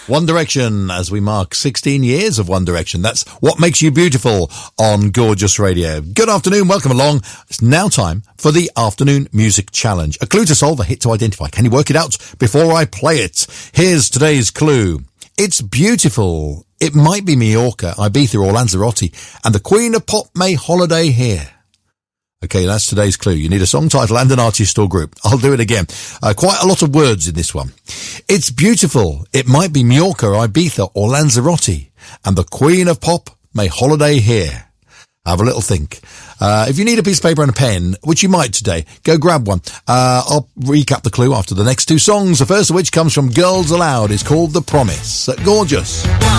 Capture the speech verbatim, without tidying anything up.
One Direction, as we mark sixteen years of One Direction. That's What Makes You Beautiful on Gorgeous Radio. Good afternoon, welcome along. It's now time for the Afternoon Music Challenge. A clue to solve, a hit to identify. Can you work it out before I play it? Here's today's clue. It's beautiful. It might be Mallorca, Ibiza or Lanzarote, and the Queen of Pop may holiday here. Okay, that's today's clue. You need a song title and an artist or group. I'll do it again. Uh, quite a lot of words in this one. It's beautiful. It might be Mallorca, Ibiza or Lanzarote, and the Queen of Pop may holiday here. Have a little think. Uh, if you need a piece of paper and a pen, which you might today, go grab one. Uh, I'll recap the clue after the next two songs. The first of which comes from Girls Aloud. It's called The Promise. Gorgeous.